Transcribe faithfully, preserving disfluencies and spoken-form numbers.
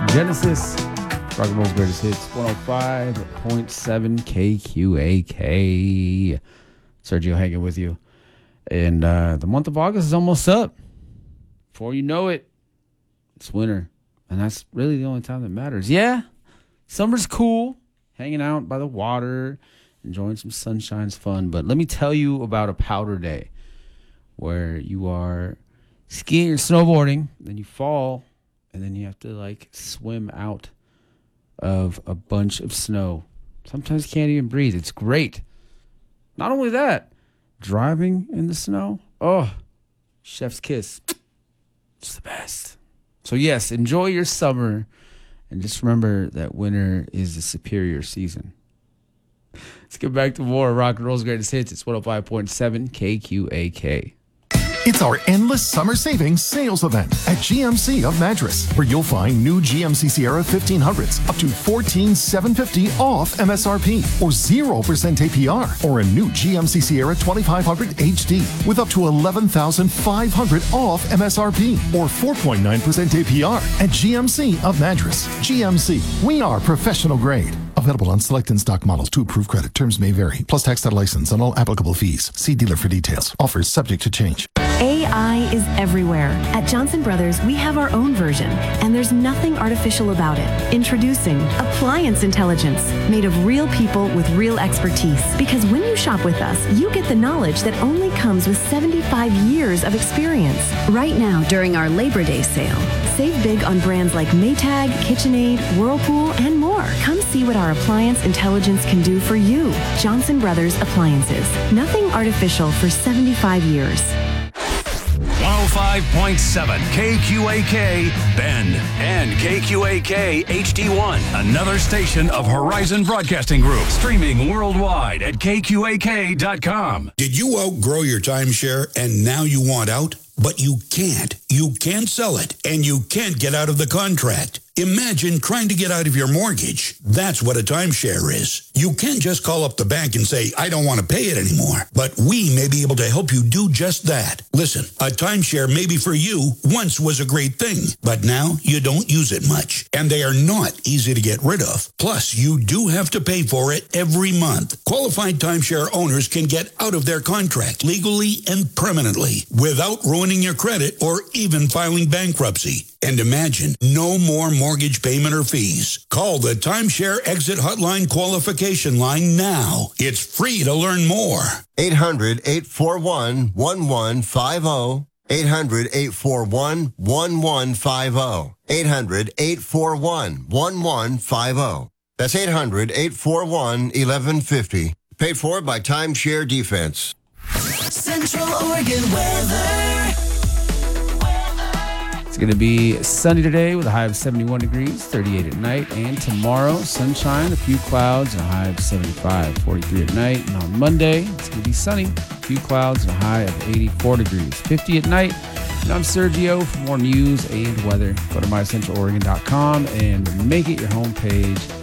Genesis, rock and roll's greatest hits, one oh five point seven K Q A K. Sergio hanging with you. And uh, the month of August is almost up. Before you know it, it's winter. And that's really the only time that matters. Yeah, summer's cool, hanging out by the water, enjoying some sunshine's fun. But let me tell you about a powder day where you are skiing or snowboarding, then you fall, and then you have to, like, swim out of a bunch of snow. Sometimes you can't even breathe. It's great. Not only that, driving in the snow, oh, chef's kiss. It's the best. So, yes, enjoy your summer, and just remember that winter is the superior season. Let's get back to more rock and roll's greatest hits. It's one oh five point seven K Q A K. It's our endless summer savings sales event at G M C of Madras, where you'll find new G M C Sierra fifteen hundreds up to fourteen thousand seven hundred fifty dollars off M S R P, or zero percent A P R, or a new G M C Sierra twenty-five hundred H D with up to eleven thousand five hundred dollars off M S R P, or four point nine percent A P R at G M C of Madras. G M C, we are professional grade. Available on select in-stock models to approved credit. Terms may vary. Plus tax title license and all applicable fees. See dealer for details. Offers subject to change. A I is everywhere. At Johnson Brothers, we have our own version, and there's nothing artificial about it. Introducing Appliance Intelligence, made of real people with real expertise. Because when you shop with us, you get the knowledge that only comes with seventy-five years of experience. Right now, during our Labor Day sale, save big on brands like Maytag, KitchenAid, Whirlpool, and more. Come see what our Appliance Intelligence can do for you. Johnson Brothers Appliances. Nothing artificial for seventy-five years. one oh five point seven K Q A K Bend and K Q A K H D one, another station of Horizon Broadcasting Group, streaming worldwide at K Q A K dot com. Did you outgrow your timeshare and now you want out? But you can't. You can't sell it, and you can't get out of the contract. Imagine trying to get out of your mortgage. That's what a timeshare is. You can't just call up the bank and say, I don't want to pay it anymore. But we may be able to help you do just that. Listen, a timeshare maybe for you once was a great thing, but now you don't use it much. And they are not easy to get rid of. Plus, you do have to pay for it every month. Qualified timeshare owners can get out of their contract legally and permanently without ruining your credit or even filing bankruptcy. And imagine, no more mortgage payment or fees. Call the Timeshare Exit Hotline qualification line now. It's free to learn more. eight hundred, eight four one, one one five zero. eight hundred, eight four one, one one five zero. eight hundred, eight four one, one one five zero. That's eight hundred, eight four one, one one five zero. Paid for by Timeshare Defense. Central Oregon weather. It's going to be sunny today with a high of seventy-one degrees, thirty-eight at night. And tomorrow, sunshine, a few clouds, and a high of seventy-five, forty-three at night. And on Monday, it's going to be sunny, a few clouds, and a high of eighty-four degrees, fifty at night. And I'm Sergio. For more news and weather, go to my central oregon dot com and make it your homepage.